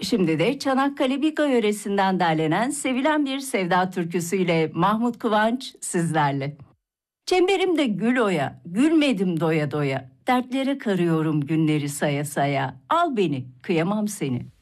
Şimdi de Çanakkale Bika yöresinden derlenen sevilen bir sevda türküsüyle Mahmut Kıvanç sizlerle. Çemberimde gül oya, gülmedim doya doya, dertlere karıyorum günleri saya saya, al beni, kıyamam seni.